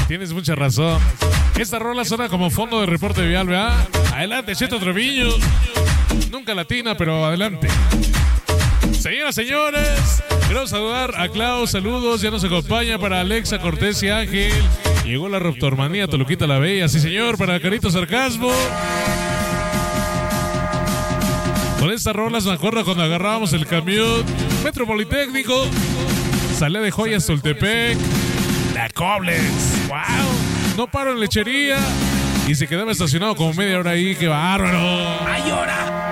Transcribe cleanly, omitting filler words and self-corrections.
Tienes mucha razón. Esta rola suena como fondo de reporte vial, ¿verdad? Adelante, Cheto Treviño. Nunca latina, pero adelante. Señoras, señores, quiero saludar a Klaus, saludos, ya nos acompaña para Alexa, Cortés y Ángel. Llegó la Raptormanía, Toluquita la Bella, sí señor, para Carito Sarcasmo. Con estas rolas me acuerdo cuando agarrábamos el camión Metro Politécnico, salía de Joyas Toltepec, la Koblenz, wow, no paro en lechería y se quedaba estacionado como media hora ahí, qué bárbaro. ¡Ay, hora!